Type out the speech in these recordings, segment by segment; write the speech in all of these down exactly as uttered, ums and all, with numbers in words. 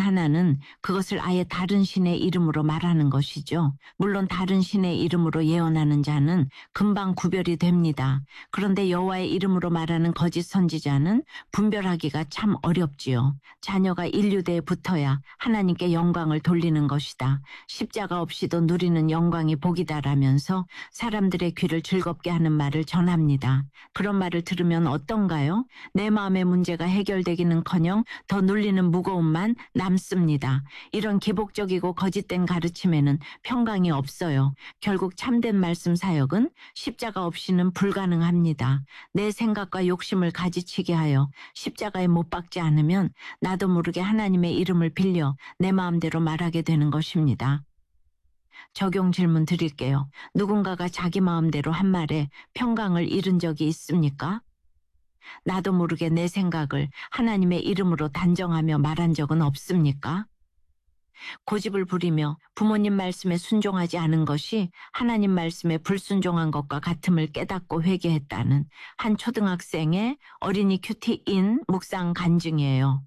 하나는 그것을 아예 다른 신의 이름으로 말하는 것이죠. 물론 다른 신의 이름으로 예언하는 자는 금방 구별이 됩니다. 그런데 여호와의 이름으로 말하는 거짓 선지자는 분별하기가 참 어렵지요. 자녀가 인류대에 붙어야 하나님께 영광을 돌리는 것이다. 십자가 없이도 누리는 영광이 복이다라면서 사람들의 귀를 즐겁게 하는 말을 전합니다. 그런 말을 들으면 어떤가요? 내 마음의 문제가 해결되기는커녕 더 눌리는 무거움만 남습니다. 이런 기복적이고 거짓된 가르침에는 평강이 없어요. 결국 참된 말씀 사역은 십자가 없이는 불가능합니다. 내 생각과 욕심을 가지치게 하여 십자가에 못 박지 않으면 나도 모르게 하나님의 이름을 빌려 내 마음대로 말하게 되는 것입니다. 적용 질문 드릴게요. 누군가가 자기 마음대로 한 말에 평강을 잃은 적이 있습니까? 나도 모르게 내 생각을 하나님의 이름으로 단정하며 말한 적은 없습니까? 고집을 부리며 부모님 말씀에 순종하지 않은 것이 하나님 말씀에 불순종한 것과 같음을 깨닫고 회개했다는 한 초등학생의 어린이 큐티인 묵상 간증이에요.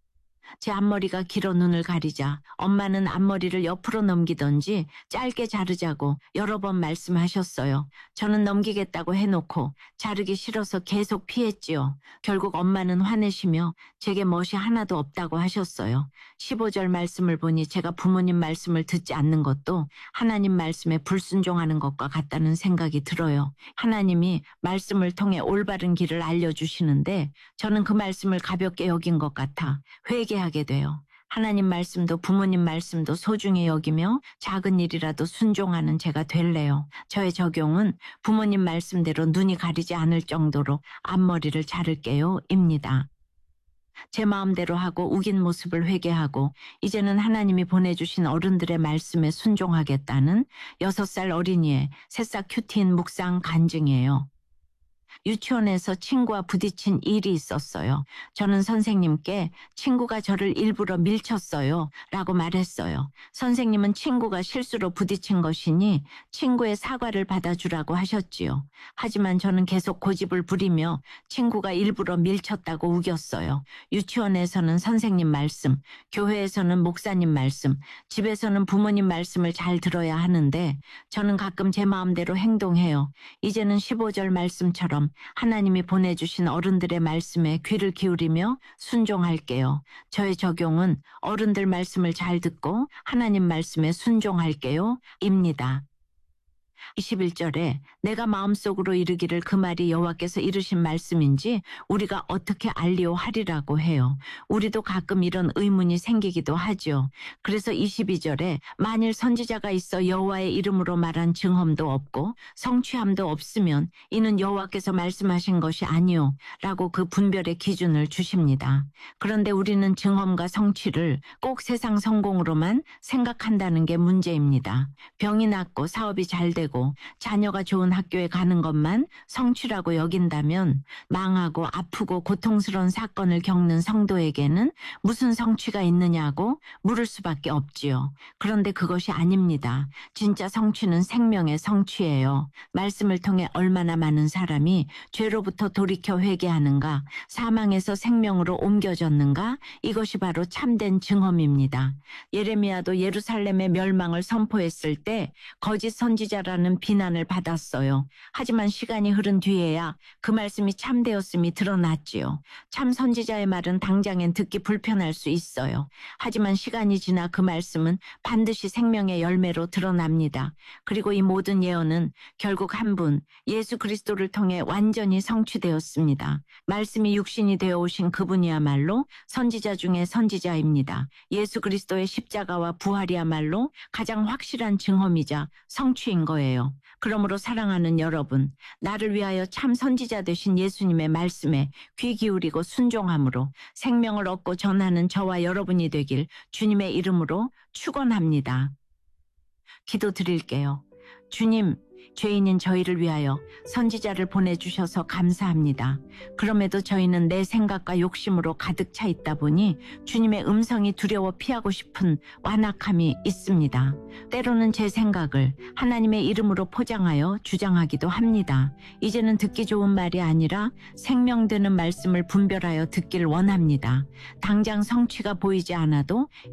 제 앞머리가 길어 눈을 가리자 엄마는 앞머리를 옆으로 넘기던지 짧게 자르자고 여러 번 말씀하셨어요. 저는 넘기겠다고 해놓고 자르기 싫어서 계속 피했지요. 결국 엄마는 화내시며 제게 멋이 하나도 없다고 하셨어요. 십오 절 말씀을 보니 제가 부모님 말씀을 듣지 않는 것도 하나님 말씀에 불순종하는 것과 같다는 생각이 들어요. 하나님이 말씀을 통해 올바른 길을 알려주시는데 저는 그 말씀을 가볍게 여긴 것 같아 회개하게 하게 돼요. 하나님 말씀도 부모님 말씀도 소중히 여기며 작은 일이라도 순종하는 제가 될래요. 저의 적용은 부모님 말씀대로 눈이 가리지 않을 정도로 앞머리를 자를게요 입니다. 제 마음대로 하고 우긴 모습을 회개하고 이제는 하나님이 보내주신 어른들의 말씀에 순종하겠다는 여섯 살 어린이의 새싹 큐티인 묵상 간증이에요. 유치원에서 친구와 부딪힌 일이 있었어요. 저는 선생님께 친구가 저를 일부러 밀쳤어요 라고 말했어요. 선생님은 친구가 실수로 부딪힌 것이니 친구의 사과를 받아주라고 하셨지요. 하지만 저는 계속 고집을 부리며 친구가 일부러 밀쳤다고 우겼어요. 유치원에서는 선생님 말씀, 교회에서는 목사님 말씀, 집에서는 부모님 말씀을 잘 들어야 하는데 저는 가끔 제 마음대로 행동해요. 이제는 십오 절 말씀처럼 하나님이 보내주신 어른들의 말씀에 귀를 기울이며 순종할게요. 저의 적용은 어른들 말씀을 잘 듣고 하나님 말씀에 순종할게요 입니다. 이십일 절에 내가 마음속으로 이르기를 그 말이 여호와께서 이르신 말씀인지 우리가 어떻게 알리오 하리라고 해요. 우리도 가끔 이런 의문이 생기기도 하죠. 그래서 이십이 절에 만일 선지자가 있어 여호와의 이름으로 말한 증험도 없고 성취함도 없으면 이는 여호와께서 말씀하신 것이 아니오 라고 그 분별의 기준을 주십니다. 그런데 우리는 증험과 성취를 꼭 세상 성공으로만 생각한다는 게 문제입니다. 병이 낫고 사업이 잘 되고 자녀가 좋은 학교에 가는 것만 성취라고 여긴다면 망하고 아프고 고통스러운 사건을 겪는 성도에게는 무슨 성취가 있느냐고 물을 수밖에 없지요. 그런데 그것이 아닙니다. 진짜 성취는 생명의 성취예요. 말씀을 통해 얼마나 많은 사람이 죄로부터 돌이켜 회개하는가, 사망에서 생명으로 옮겨졌는가, 이것이 바로 참된 증험입니다. 예레미야도 예루살렘의 멸망을 선포했을 때 거짓 선지자라는 비난을 받았어요. 하지만 시간이 흐른 뒤에야 그 말씀이 참되었음이 드러났지요. 참 선지자의 말은 당장엔 듣기 불편할 수 있어요. 하지만 시간이 지나 그 말씀은 반드시 생명의 열매로 드러납니다. 그리고 이 모든 예언은 결국 한 분, 예수 그리스도를 통해 완전히 성취되었습니다. 말씀이 육신이 되어 오신 그분이야말로 선지자 중에 선지자입니다. 예수 그리스도의 십자가와 부활이야말로 가장 확실한 증험이자 성취인 거예요. 그러므로 사랑하는 여러분, 나를 위하여 참 선지자 되신 예수님의 말씀에 귀 기울이고 순종함으로 생명을 얻고 전하는 저와 여러분이 되길 주님의 이름으로 축원합니다. 기도드릴게요. 주님, 죄인인 저희를 위하여 선지자를 보내주셔서 감사합니다. 그럼에도 저희는 내 생각과 욕심으로 가득 차 있다 보니 주님의 음성이 두려워 피하고 싶은 완악함이 있습니다. 때로는 제 생각을 하나님의 이름으로 포장하여 주장하기도 합니다. 이제는 듣기 좋은 말이 아니라 생명되는 말씀을 분별하여 듣길 원합니다. 당장 성취가 보이지 않아도